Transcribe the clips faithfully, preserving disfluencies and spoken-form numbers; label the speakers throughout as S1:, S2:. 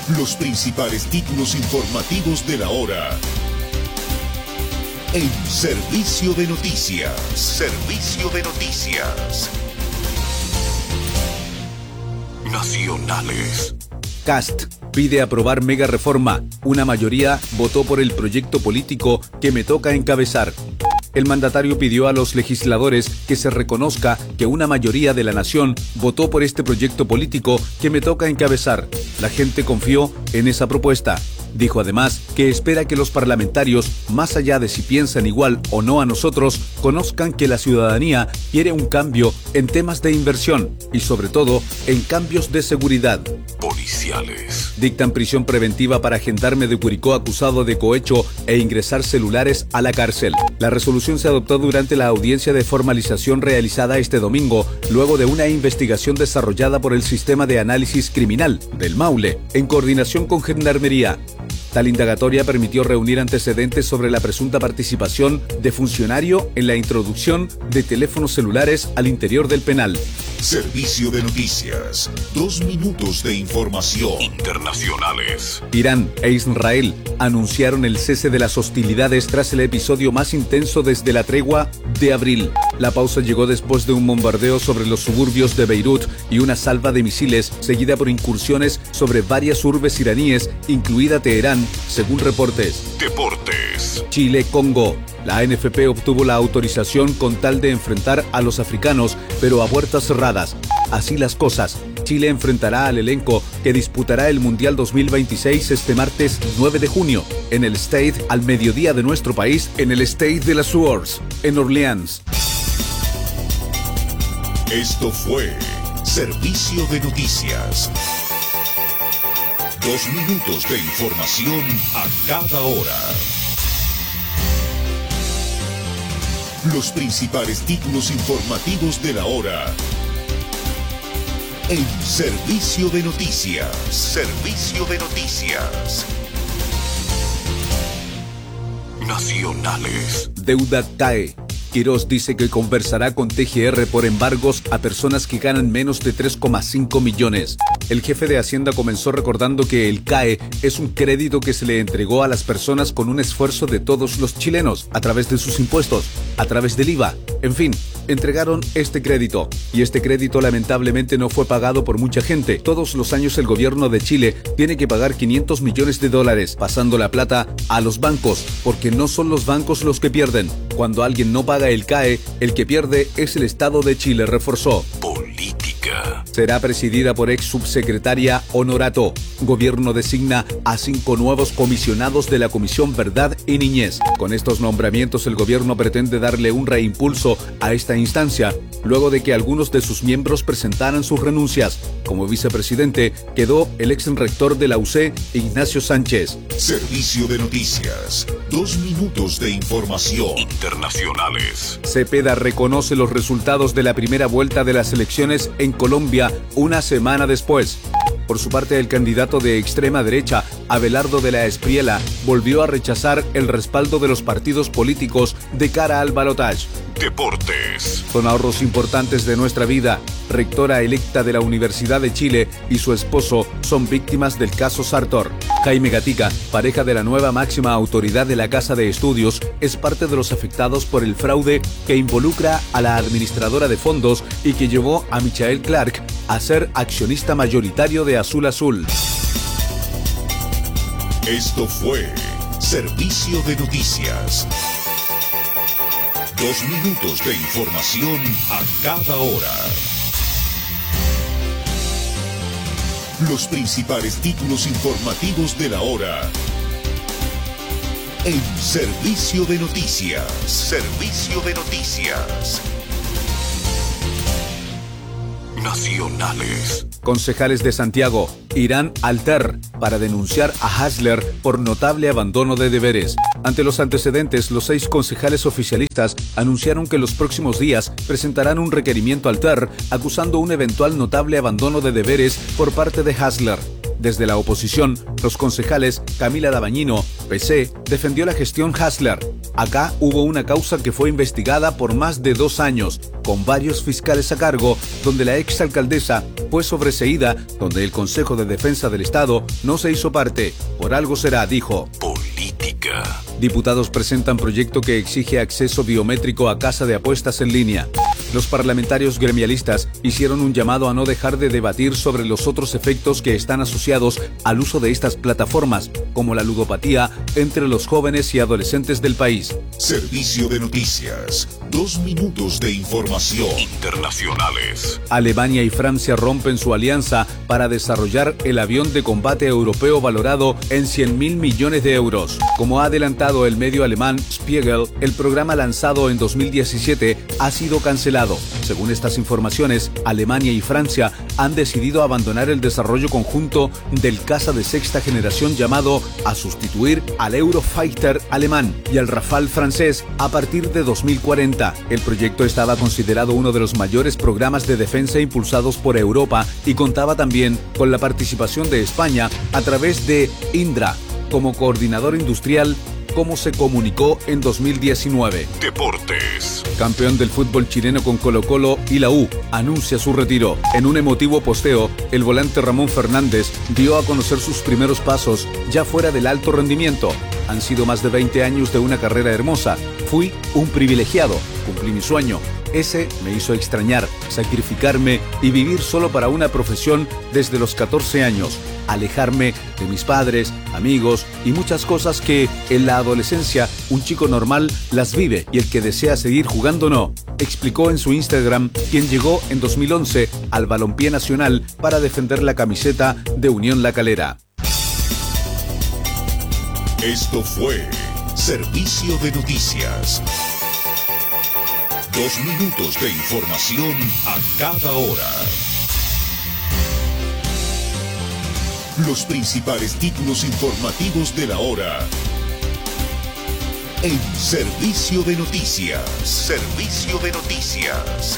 S1: Los principales títulos informativos de la hora. En Servicio de Noticias. Servicio de Noticias. Nacionales.
S2: Cast pide aprobar mega reforma. Una mayoría votó por el proyecto político que me toca encabezar. El mandatario pidió a los legisladores que se reconozca que una mayoría de la nación votó por este proyecto político que me toca encabezar. La gente confió en esa propuesta. Dijo además que espera que los parlamentarios, más allá de si piensan igual o no a nosotros, conozcan que la ciudadanía quiere un cambio en temas de inversión y sobre todo en cambios de seguridad.
S1: Policiales.
S2: Dictan prisión preventiva para gendarme de Curicó acusado de cohecho e ingresar celulares a la cárcel. La resolución se adoptó durante la audiencia de formalización realizada este domingo, luego de una investigación desarrollada por el Sistema de Análisis Criminal del Maule, en coordinación con Gendarmería. Tal indagatoria permitió reunir antecedentes sobre la presunta participación de funcionario en la introducción de teléfonos celulares al interior del penal.
S1: Servicio de Noticias. Dos minutos de información. Internacionales.
S2: Irán e Israel anunciaron el cese de las hostilidades tras el episodio más intenso desde la tregua de abril. La pausa llegó después de un bombardeo sobre los suburbios de Beirut y una salva de misiles, seguida por incursiones sobre varias urbes iraníes, incluida Teherán, según reportes.
S1: Deportes.
S2: Chile-Congo. La A N F P obtuvo la autorización con tal de enfrentar a los africanos, pero a puertas cerradas. Así las cosas, Chile enfrentará al elenco que disputará el Mundial dos mil veintiséis este martes nueve de junio, en el Stade al mediodía de nuestro país, en el Stade de la Source, en Orleans.
S1: Esto fue Servicio de Noticias. Dos minutos de información a cada hora. Los principales títulos informativos de la hora. En Servicio de Noticias. Servicio de Noticias. Nacionales.
S2: Deuda cae. Quirós dice que conversará con T G R por embargos a personas que ganan menos de tres coma cinco millones. El jefe de Hacienda comenzó recordando que el C A E es un crédito que se le entregó a las personas con un esfuerzo de todos los chilenos, a través de sus impuestos, a través del I V A, en fin, entregaron este crédito. Y este crédito lamentablemente no fue pagado por mucha gente. Todos los años el gobierno de Chile tiene que pagar quinientos millones de dólares, pasando la plata a los bancos, porque no son los bancos los que pierden. Cuando alguien no paga el C A E, el que pierde es el Estado de Chile, reforzó.
S1: Política.
S2: Será presidida por ex subsecretaria Honorato. Gobierno designa a cinco nuevos comisionados de la Comisión Verdad y Niñez. Con estos nombramientos el gobierno pretende darle un reimpulso a esta instancia, luego de que algunos de sus miembros presentaran sus renuncias. Como vicepresidente quedó el ex rector de la U C, Ignacio Sánchez.
S1: Servicio de Noticias. Dos minutos de información. Internacionales.
S2: Cepeda reconoce los resultados de la primera vuelta de las elecciones en Colombia una semana después. Por su parte, el candidato de extrema derecha, Abelardo de la Espriella, volvió a rechazar el respaldo de los partidos políticos de cara al balotaje.
S1: Deportes.
S2: Son ahorros importantes de nuestra vida. Rectora electa de la Universidad de Chile y su esposo son víctimas del caso Sartor. Jaime Gatica, pareja de la nueva máxima autoridad de la Casa de Estudios, es parte de los afectados por el fraude que involucra a la administradora de fondos y que llevó a Michael Clark a ser accionista mayoritario de Azul Azul.
S1: Esto fue Servicio de Noticias. Dos minutos de información a cada hora. Los principales títulos informativos de la hora. En Servicio de Noticias. Servicio de Noticias. Nacionales.
S2: Concejales de Santiago irán al T E R para denunciar a Hasler por notable abandono de deberes. Ante los antecedentes, los seis concejales oficialistas anunciaron que en los próximos días presentarán un requerimiento al T E R acusando un eventual notable abandono de deberes por parte de Hasler. Desde la oposición, los concejales Camila Dabañino, P C, defendió la gestión Hasler. Acá hubo una causa que fue investigada por más de dos años, con varios fiscales a cargo, donde la exalcaldesa después sobre Seída, donde el Consejo de Defensa del Estado no se hizo parte. Por algo será, dijo.
S1: Política.
S2: Diputados presentan proyecto que exige acceso biométrico a casa de apuestas en línea. Los parlamentarios gremialistas hicieron un llamado a no dejar de debatir sobre los otros efectos que están asociados al uso de estas plataformas, como la ludopatía entre los jóvenes y adolescentes del país.
S1: Servicio de noticias. Dos minutos de información. Internacionales.
S2: Alemania y Francia rompen su alianza para desarrollar el avión de combate europeo valorado en cien mil millones de euros. Como ha adelantado el medio alemán Spiegel, el programa lanzado en dos mil diecisiete ha sido cancelado. Según estas informaciones, Alemania y Francia han decidido abandonar el desarrollo conjunto del caza de sexta generación llamado a sustituir al Eurofighter alemán y al Rafale francés a partir de dos mil cuarenta. El proyecto estaba considerado uno de los mayores programas de defensa impulsados por Europa y contaba también con la participación de España a través de Indra como coordinador industrial, como se comunicó en dos mil diecinueve.
S1: Deportes.
S2: Campeón del fútbol chileno con Colo-Colo y la U anuncia su retiro. En un emotivo posteo, el volante Ramón Fernández dio a conocer sus primeros pasos ya fuera del alto rendimiento. Han sido más de veinte años de una carrera hermosa. Fui un privilegiado, cumplí mi sueño. Ese me hizo extrañar, sacrificarme y vivir solo para una profesión desde los catorce años. Alejarme de mis padres, amigos y muchas cosas que en la adolescencia un chico normal las vive y el que desea seguir jugando no, explicó en su Instagram quien llegó en dos mil once al balompié nacional para defender la camiseta de Unión La Calera.
S1: Esto fue Servicio de Noticias. Dos minutos de información a cada hora. Los principales títulos informativos de la hora. En Servicio de Noticias. Servicio de Noticias.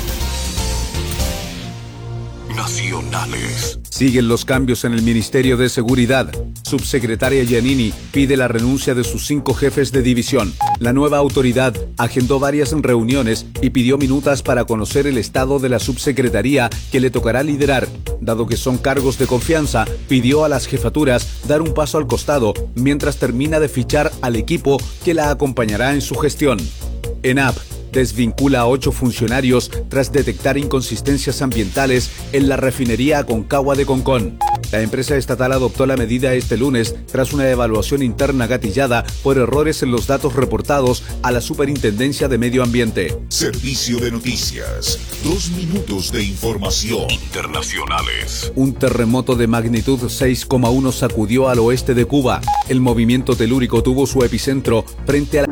S1: Nacionales.
S2: Siguen los cambios en el Ministerio de Seguridad. Subsecretaria Giannini pide la renuncia de sus cinco jefes de división. La nueva autoridad agendó varias reuniones y pidió minutas para conocer el estado de la subsecretaría que le tocará liderar. Dado que son cargos de confianza, pidió a las jefaturas dar un paso al costado mientras termina de fichar al equipo que la acompañará en su gestión. ENAP desvincula a ocho funcionarios tras detectar inconsistencias ambientales en la refinería Aconcagua de Concón. La empresa estatal adoptó la medida este lunes tras una evaluación interna gatillada por errores en los datos reportados a la Superintendencia de Medio Ambiente.
S1: Servicio de Noticias. Dos minutos de información. Internacionales.
S2: Un terremoto de magnitud seis coma uno sacudió al oeste de Cuba. El movimiento telúrico tuvo su epicentro frente a la